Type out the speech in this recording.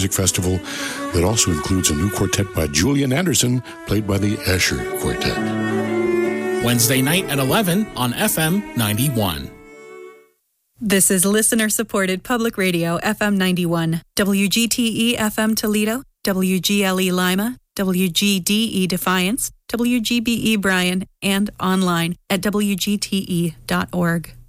Music Festival that also includes a new quartet by Julian Anderson, played by the Escher Quartet. Wednesday night at 11 on FM 91. This is listener-supported public radio, FM 91, WGTE FM Toledo, WGLE Lima, WGDE Defiance, WGBE Bryan, and online at WGTE.org.